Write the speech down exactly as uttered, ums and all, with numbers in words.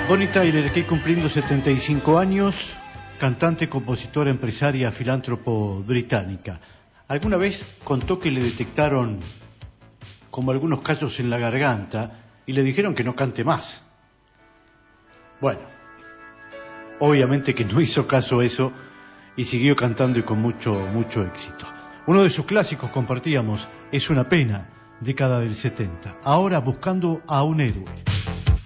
Bonnie Tyler, que cumpliendo setenta y cinco años, cantante, compositora, empresaria, filántropo británica. Alguna vez contó que le detectaron como algunos callos en la garganta y le dijeron que no cante más. Bueno, obviamente que no hizo caso a eso y siguió cantando y con mucho, mucho éxito. Uno de sus clásicos, compartíamos, Es una pena, década del setenta. Ahora buscando a un héroe.